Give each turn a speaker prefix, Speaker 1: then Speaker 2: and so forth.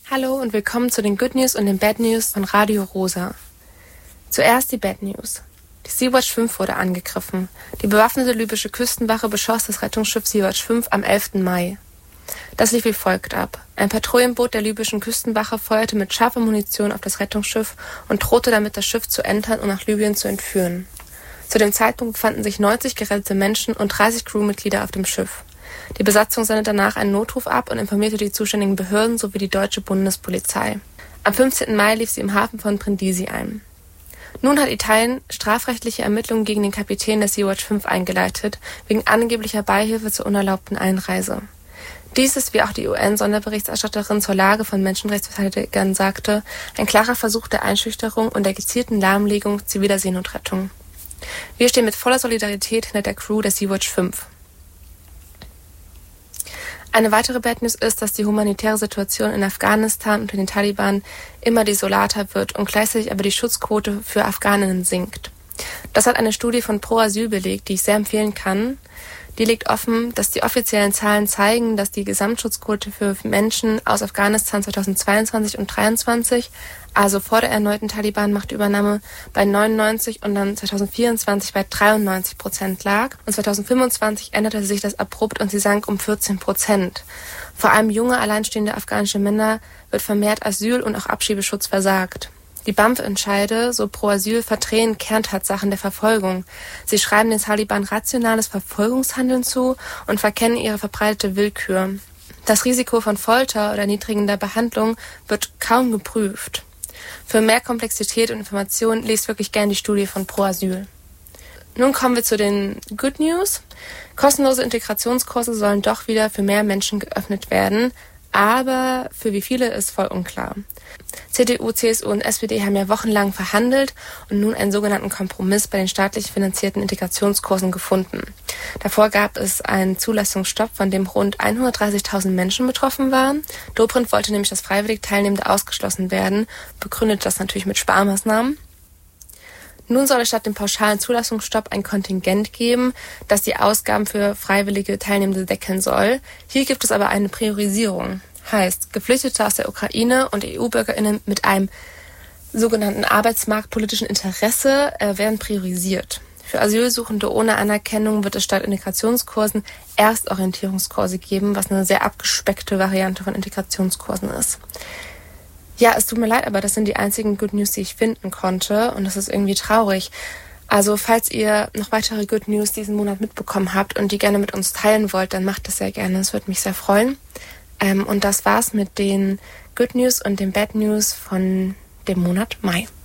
Speaker 1: Hallo und willkommen zu den Good News und den Bad News von Radio Rosa. Zuerst die Bad News. Die Sea-Watch 5 wurde angegriffen. Die bewaffnete libysche Küstenwache beschoss das Rettungsschiff Sea-Watch 5 am 11. Mai. Das lief wie folgt ab. Ein Patrouillenboot der libyschen Küstenwache feuerte mit scharfer Munition auf das Rettungsschiff und drohte damit, das Schiff zu entern und nach Libyen zu entführen. Zu dem Zeitpunkt befanden sich 90 gerettete Menschen und 30 Crewmitglieder auf dem Schiff. Die Besatzung sendete danach einen Notruf ab und informierte die zuständigen Behörden sowie die deutsche Bundespolizei. Am 15. Mai lief sie im Hafen von Brindisi ein. Nun hat Italien strafrechtliche Ermittlungen gegen den Kapitän der Sea-Watch 5 eingeleitet, wegen angeblicher Beihilfe zur unerlaubten Einreise. Dies ist, wie auch die UN-Sonderberichterstatterin zur Lage von Menschenrechtsverteidigern sagte, ein klarer Versuch der Einschüchterung und der gezielten Lahmlegung ziviler Seenotrettung. Wir stehen mit voller Solidarität hinter der Crew der Sea-Watch 5. Eine weitere Bad News ist, dass die humanitäre Situation in Afghanistan unter den Taliban immer desolater wird und gleichzeitig aber die Schutzquote für Afghaninnen sinkt. Das hat eine Studie von Pro Asyl belegt, die ich sehr empfehlen kann. Die legt offen, dass die offiziellen Zahlen zeigen, dass die Gesamtschutzquote für Menschen aus Afghanistan 2022 und 2023, also vor der erneuten Taliban-Machtübernahme, bei 99 und dann 2024 bei 93% lag. Und 2025 änderte sich das abrupt und sie sank um 14%. Vor allem junge, alleinstehende afghanische Männer wird vermehrt Asyl und auch Abschiebeschutz versagt. Die BAMF-Entscheide, so Pro Asyl, verdrehen Kerntatsachen der Verfolgung. Sie schreiben den Taliban rationales Verfolgungshandeln zu und verkennen ihre verbreitete Willkür. Das Risiko von Folter oder niedrigender Behandlung wird kaum geprüft. Für mehr Komplexität und Informationen lest wirklich gerne die Studie von Pro Asyl. Nun kommen wir zu den Good News. Kostenlose Integrationskurse sollen doch wieder für mehr Menschen geöffnet werden, aber für wie viele ist voll unklar. CDU, CSU und SPD haben ja wochenlang verhandelt und nun einen sogenannten Kompromiss bei den staatlich finanzierten Integrationskursen gefunden. Davor gab es einen Zulassungsstopp, von dem rund 130.000 Menschen betroffen waren. Dobrindt wollte nämlich, dass freiwillig Teilnehmende ausgeschlossen werden, begründet das natürlich mit Sparmaßnahmen. Nun soll es statt dem pauschalen Zulassungsstopp ein Kontingent geben, das die Ausgaben für freiwillige Teilnehmende deckeln soll. Hier gibt es aber eine Priorisierung. Heißt, Geflüchtete aus der Ukraine und EU-BürgerInnen mit einem sogenannten arbeitsmarktpolitischen Interesse werden priorisiert. Für Asylsuchende ohne Anerkennung wird es statt Integrationskursen Erstorientierungskurse geben, was eine sehr abgespeckte Variante von Integrationskursen ist. Ja, es tut mir leid, aber das sind die einzigen Good News, die ich finden konnte und das ist irgendwie traurig. Also falls ihr noch weitere Good News diesen Monat mitbekommen habt und die gerne mit uns teilen wollt, dann macht das sehr gerne, das würde mich sehr freuen. Und das war's mit den Good News und den Bad News von dem Monat Mai.